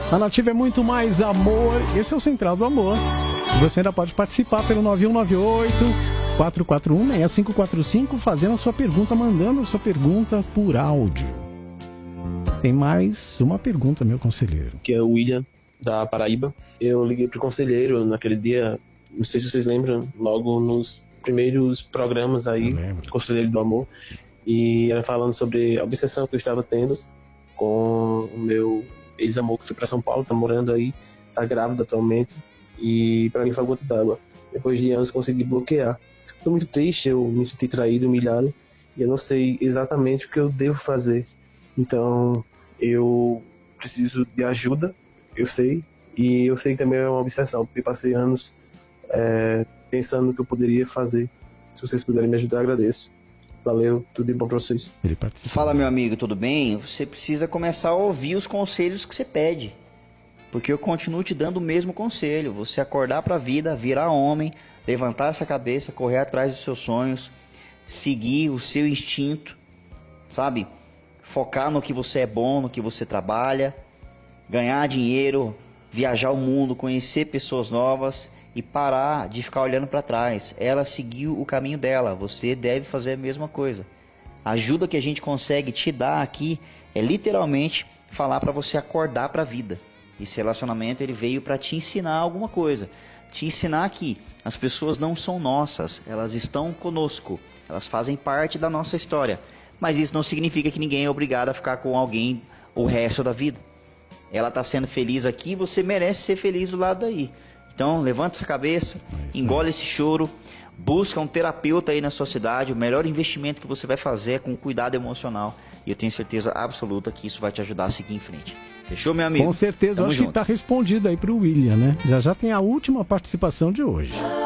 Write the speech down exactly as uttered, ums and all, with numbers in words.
A Nativa é muito mais amor. Esse é o Central do Amor. Você ainda pode participar pelo nove um nove oito, quatro quatro um, seis cinco quatro cinco, fazendo a sua pergunta, mandando a sua pergunta por áudio. Tem mais uma pergunta, meu conselheiro. Que é o William, da Paraíba. Eu liguei pro conselheiro naquele dia, não sei se vocês lembram, logo nos primeiros programas aí, Conselheiro do Amor, e era falando sobre a obsessão que eu estava tendo com o meu ex-amor que foi para São Paulo, tá morando aí, tá grávida atualmente, e para mim foi a gota d'água. Depois de anos consegui bloquear. Tô muito triste, eu me senti traído, humilhado, e eu não sei exatamente o que eu devo fazer. Então eu preciso de ajuda, eu sei, e eu sei que também é uma obsessão, porque passei anos é, pensando no que eu poderia fazer. Se vocês puderem me ajudar, agradeço. Valeu, tudo de bom pra vocês. Fala, meu amigo, tudo bem? Você precisa começar a ouvir os conselhos que você pede. Porque eu continuo te dando o mesmo conselho. Você acordar pra vida, virar homem, levantar essa cabeça, correr atrás dos seus sonhos, seguir o seu instinto, sabe? Focar no que você é bom, no que você trabalha, ganhar dinheiro, viajar o mundo, conhecer pessoas novas e parar de ficar olhando para trás. Ela seguiu o caminho dela, você deve fazer a mesma coisa. A ajuda que a gente consegue te dar aqui é literalmente falar para você acordar para a vida. Esse relacionamento ele veio para te ensinar alguma coisa, te ensinar que as pessoas não são nossas, elas estão conosco, elas fazem parte da nossa história. Mas isso não significa que ninguém é obrigado a ficar com alguém o resto da vida. Ela está sendo feliz aqui, você merece ser feliz do lado daí. Então, levanta essa cabeça, engole esse choro, busca um terapeuta aí na sua cidade. O melhor investimento que você vai fazer é com cuidado emocional. E eu tenho certeza absoluta que isso vai te ajudar a seguir em frente. Fechou, meu amigo? Com certeza, Tamo eu acho junto. que está respondido aí para o William, né? Já já tem a última participação de hoje.